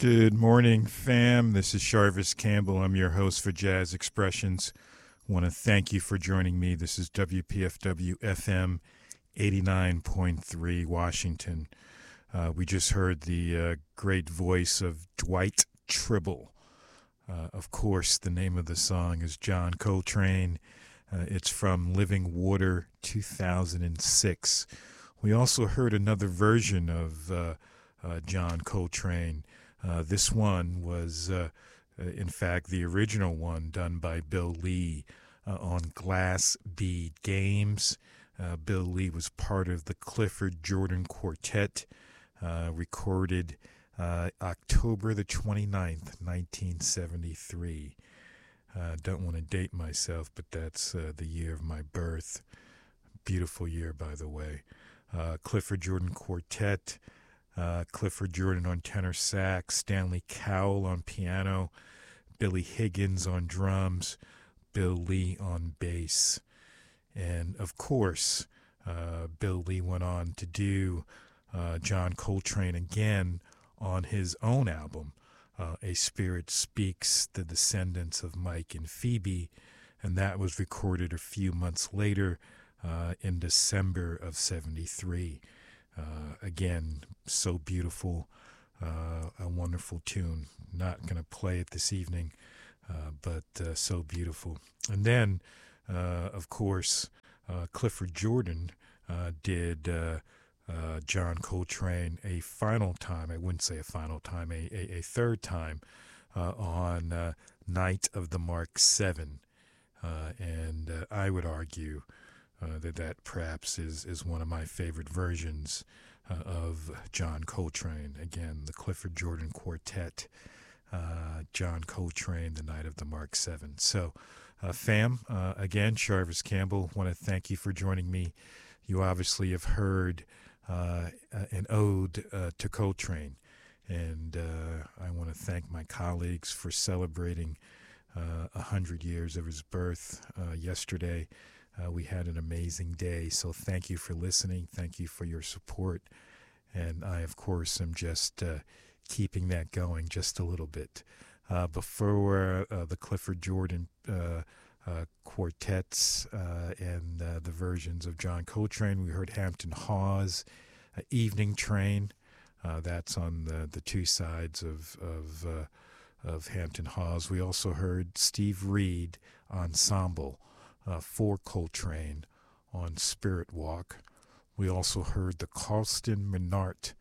Good morning, fam. This is Sharvis Campbell. I'm your host for Jazz Expressions. Want to thank you for joining me. This is WPFW FM 89.3 Washington. We just heard the great voice of Dwight Tribble. Of course, the name of the song is John Coltrane. It's from Living Water 2006. We also heard another version of John Coltrane. This one was, in fact, the original one done by Bill Lee on Glass Bead Games. Bill Lee was part of the Clifford Jordan Quartet, recorded October the 29th, 1973. Don't want to date myself, but that's the year of my birth. Beautiful year, by the way. Clifford Jordan Quartet. Clifford Jordan on tenor sax, Stanley Cowell on piano, Billy Higgins on drums, Bill Lee on bass. And of course, Bill Lee went on to do John Coltrane again on his own album, A Spirit Speaks, The Descendants of Mike and Phoebe, and that was recorded a few months later in December of 73. Again, so beautiful, a wonderful tune. Not going to play it this evening, but so beautiful. And then, of course, Clifford Jordan did John Coltrane a final time. I wouldn't say a final time, a third time on Night of the Mark VII. And I would argue that perhaps is one of my favorite versions of John Coltrane. Again, the Clifford Jordan Quartet, John Coltrane, The Night of the Mark VII. So, fam, again, Sharvis Campbell, want to thank you for joining me. You obviously have heard an ode to Coltrane, and I want to thank my colleagues for celebrating 100 years of his birth yesterday. We had an amazing day, so thank you for listening. Thank you for your support. And I, of course, am just keeping that going just a little bit. Before the Clifford Jordan quartets and the versions of John Coltrane, we heard Hampton Hawes, Evening Train. That's on the two sides of Hampton Hawes. We also heard Steve Reed Ensemble, for Coltrane on Spirit Walk. We also heard the Carlston Minart,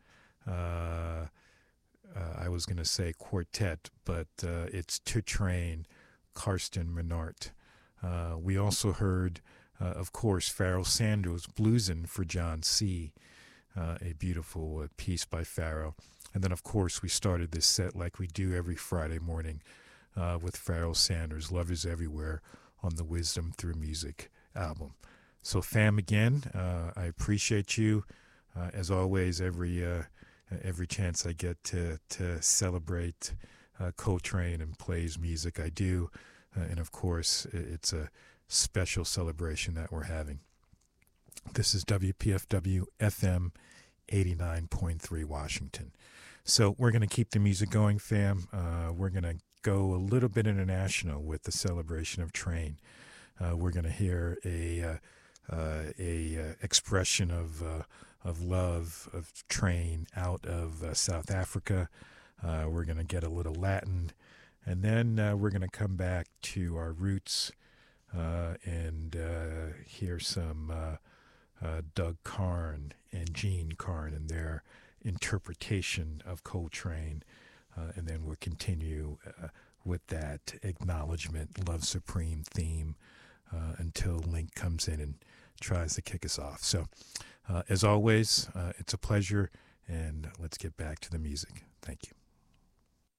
I was going to say quartet, but it's to train Carlston Minart. We also heard, of course, Pharoah Sanders, Bluesin' for John C., a beautiful piece by Pharoah. And then, of course, we started this set like we do every Friday morning with Pharoah Sanders, Love Is Everywhere, on the Wisdom Through Music album. So, fam, again, I appreciate you. As always, every chance I get to celebrate Coltrane and play his music, I do. And, of course, it's a special celebration that we're having. This is WPFW FM 89.3 Washington. So we're going to keep the music going, fam. We're going to go a little bit international with the celebration of Train. We're going to hear a expression of love of Train out of South Africa. We're going to get a little Latin, and then we're going to come back to our roots and hear some Doug Carn and Gene Carn and their interpretation of Coltrane. And then we'll continue with that acknowledgement, Love Supreme theme until Link comes in and tries to kick us off. So, as always, it's a pleasure, and let's get back to the music. Thank you.